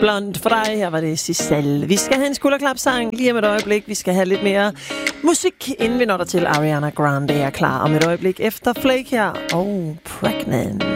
Blond for dig. Her var det Sissel. Vi skal have en skulderklapsang lige om et øjeblik. Vi skal have lidt mere musik, inden vi når der til. Ariana Grande er klar om et øjeblik efter Flake her. Pregnant.